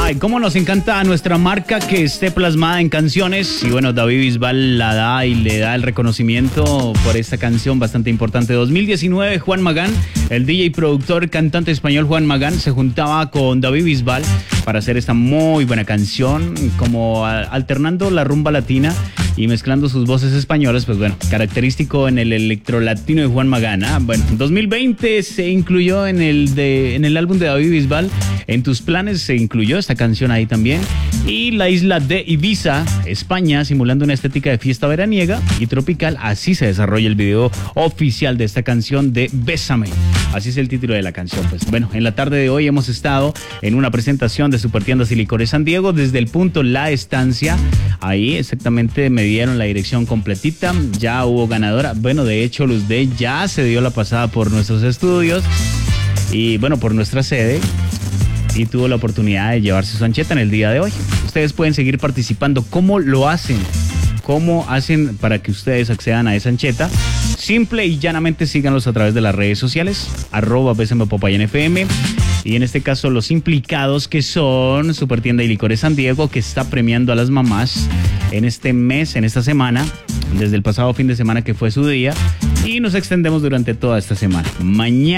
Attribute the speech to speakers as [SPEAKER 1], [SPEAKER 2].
[SPEAKER 1] Ay, cómo nos encanta a nuestra marca que esté plasmada en canciones. Y bueno, David Bisbal la da y le da el reconocimiento por esta canción bastante importante. 2019, Juan Magán, el DJ, productor, cantante español Juan Magán, se juntaba con David Bisbal para hacer esta muy buena canción, como alternando la rumba latina y mezclando sus voces españolas, pues bueno, característico en el electrolatino de Juan Magán. Bueno, en 2020 se incluyó en el álbum de David Bisbal, En tus planes se incluyó esta canción ahí también. Y la isla de Ibiza, España, simulando una estética de fiesta veraniega y tropical, así se desarrolla el video oficial de esta canción de Bésame. Así es el título de la canción. Pues bueno, en la tarde de hoy hemos estado en una presentación de Supertiendas y Licores San Diego desde el punto La Estancia. Ahí exactamente me dieron la dirección completita, ya hubo ganadora. Bueno, de hecho Luz D ya se dio la pasada por nuestros estudios y bueno, por nuestra sede, y tuvo la oportunidad de llevarse su ancheta en el día de hoy. Ustedes pueden seguir participando. ¿Cómo lo hacen? ¿Cómo hacen para que ustedes accedan a esa ancheta? Simple y llanamente síganlos a través de las redes sociales, @BSMPopayanFM. Y en este caso los implicados, que son Supertienda y Licores San Diego, que está premiando a las mamás en este mes, en esta semana, desde el pasado fin de semana que fue su día, y nos extendemos durante toda esta semana. Mañana